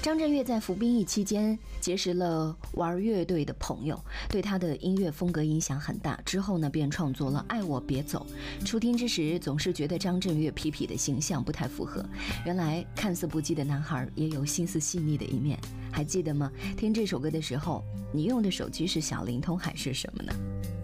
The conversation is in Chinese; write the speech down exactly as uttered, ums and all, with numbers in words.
张震岳在服兵役期间结识了玩乐队的朋友，对他的音乐风格影响很大。之后呢，便创作了《爱我别走》。初听之时，总是觉得张震岳痞痞的形象不太符合。原来看似不羁的男孩也有心思细腻的一面。还记得吗？听这首歌的时候，你用的手机是小灵通还是什么呢？